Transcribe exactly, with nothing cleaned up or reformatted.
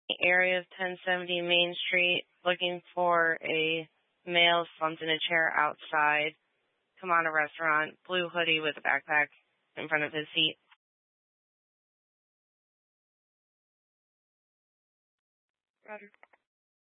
area of ten seventy Main Street, looking for a male slumped in a chair outside. Kamada Restaurant, blue hoodie with a backpack in front of his seat. Roger.